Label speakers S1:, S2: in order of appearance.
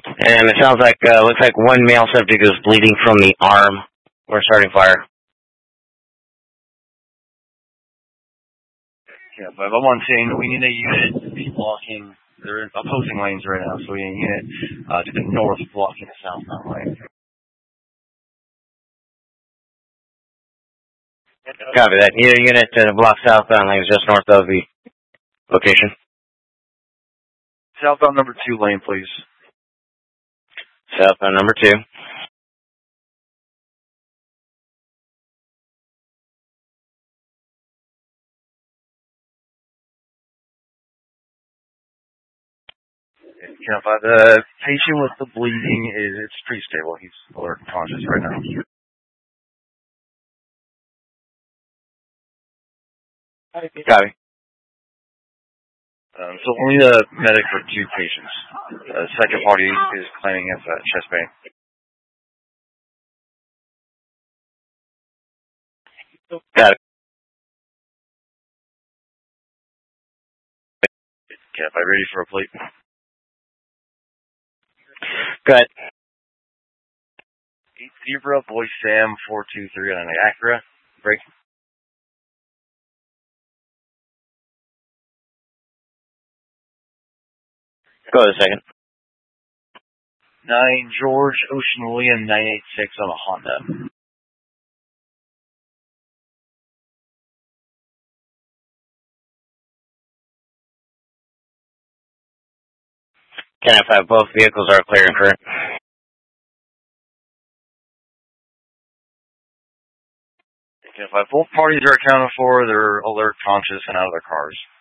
S1: And it sounds like, looks like one male subject is bleeding from the arm. We're starting fire.
S2: Yeah, but I'm on scene. We need a unit to be blocking. They're in opposing lanes right now, so we need a unit to the north blocking the southbound lane.
S1: Copy that. Need a unit to block southbound lanes just north of the location.
S2: Southbound number 2 lane, please.
S1: Southbound number 2.
S2: The patient with the bleeding it's pretty stable. He's alert and conscious right now.
S1: Copy.
S2: So only the medic for 2 patients. The second party is claiming it's chest pain.
S1: Got it.
S2: Cap, I'm ready for a plate.
S1: Good.
S2: 8 Zebra, Boy Sam, 423 on the Acura. Break.
S1: Go ahead a second.
S2: 9 George, Ocean William, 986 on a Honda.
S1: Can I have both vehicles are clear and current?
S2: If both parties are accounted for, they're alert, conscious, and out of their cars.